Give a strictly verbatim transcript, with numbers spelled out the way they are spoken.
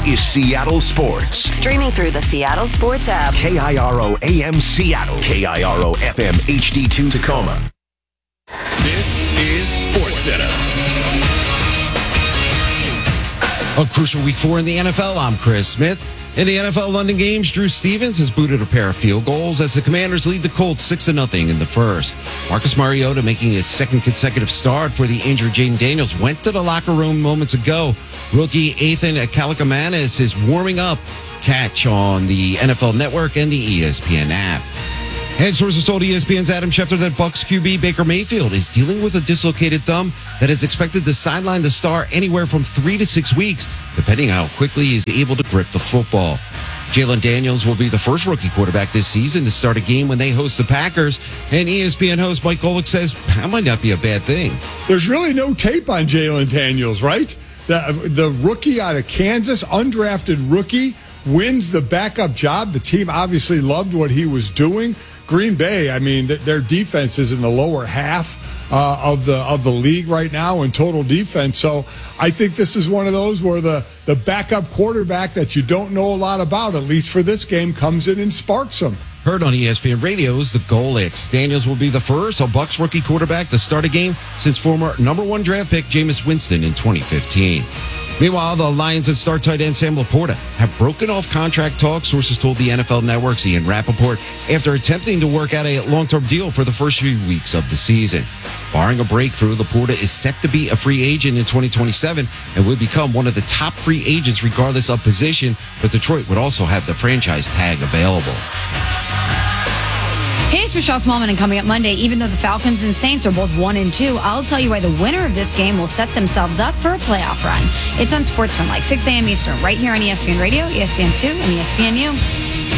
is Seattle Sports. Streaming through the Seattle Sports app. K I R O A M Seattle. K I R O F M H D two Tacoma. This is SportsCenter. A crucial week four in the N F L. I'm Chris Smith. In the N F L London games, Drew Stevens has booted a pair of field goals as the Commanders lead the Colts six to nothing in the first. Marcus Mariota, making his second consecutive start for the injured Jaden Daniels, went to the locker room moments ago. Rookie Ethan Kaliakmanis is warming up. Catch on the N F L Network and the E S P N app. And sources told E S P N's Adam Schefter that Bucs Q B Baker Mayfield is dealing with a dislocated thumb that is expected to sideline the star anywhere from three to six weeks, depending on how quickly he is able to grip the football. Jalen Daniels will be the first rookie quarterback this season to start a game when they host the Packers. And E S P N host Mike Golick says that might not be a bad thing. There's really no tape on Jalen Daniels, right? The, the rookie out of Kansas, undrafted rookie, wins the backup job. The team obviously loved what he was doing. Green Bay, I mean, their defense is in the lower half uh, of the of the league right now in total defense. So I think this is one of those where the, the backup quarterback that you don't know a lot about, at least for this game, comes in and sparks them. Heard on E S P N Radio is the Golicks. Daniels will be the first a Bucs rookie quarterback to start a game since former number one draft pick Jameis Winston in twenty fifteen. Meanwhile, the Lions and star tight end Sam Laporta have broken off contract talks, sources told the N F L Network's Ian Rappaport, after attempting to work out a long-term deal for the first few weeks of the season. Barring a breakthrough, Laporta is set to be a free agent in twenty twenty-seven and will become one of the top free agents regardless of position, but Detroit would also have the franchise tag available. Hey, it's Michelle Smallman, and coming up Monday, even though the Falcons and Saints are both one and two, I'll tell you why the winner of this game will set themselves up for a playoff run. It's on SportsFan, like six a.m. Eastern, right here on E S P N Radio, E S P N two, and E S P N U.